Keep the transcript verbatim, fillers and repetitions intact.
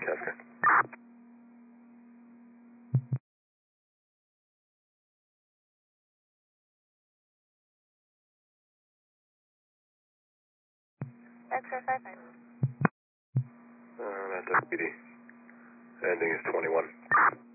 Chester. X-ray five nine. Uh, that's deputy. Ending is twenty-one.